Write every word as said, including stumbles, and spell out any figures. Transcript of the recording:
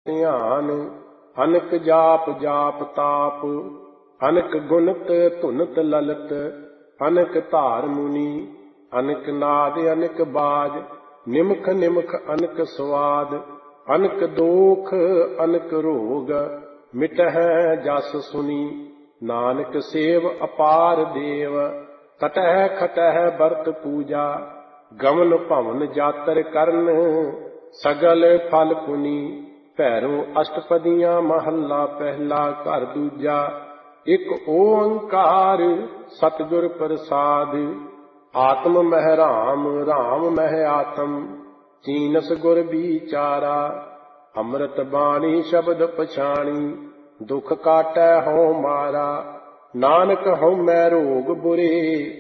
ਧਿਆਨ। ਅਨਕ ਜਾਪ ਜਾਪ ਤਾਪ, ਅਨਕ ਗੁਣਤ ਧੁਨਤ ਲਲਤ। ਅਨਕ ਧਾਰ ਮੁਨੀ, ਅਨਕ ਨਾਦ ਅਨਕ ਬਾਜ। ਨਿਮਖ ਨਿਮਖ ਅਨਕ ਸਵਾਦ, ਅਨਕ ਦੋਖ ਅਨਕ ਰੋਗ। ਮਿਟਹਿ ਜਸ ਸੁਨੀ, ਨਾਨਕ ਸੇਵ ਅਪਾਰ ਦੇਵ। ਕਟਹਿ ਖਟਹਿ ਬਰਤ ਪੂਜਾ, ਗਮਨ ਭਵਨ ਜਾਤਰ ਕਰਨ। ਸਗਲ ਫਲ ਪੁਨੀ, ਭੈਰੋ ਅਸ਼ਟਪਦੀਆਂ ਮਹੱਲਾ ਪਹਿਲਾ। ਘਰ ਦੂਜਾ। ਇੱਕ ਓੰਕਾਰ ਸਤਿਗੁਰ ਪ੍ਰਸਾਦ, ਆਤਮ ਮਹਿ ਰਾਮ ਰਾਮ ਮਹਿ ਆਤਮ। ਚੀਨਸ ਗੁਰ ਵਿਚਾਰਾ, ਅੰਮ੍ਰਿਤ ਬਾਣੀ ਸ਼ਬਦ ਪਛਾਣੀ। ਦੁਖ ਕਾਟੈ ਹਉ ਮਾਰਾ, ਨਾਨਕ ਹਉਮੈ ਰੋਗ ਬੁਰੇ।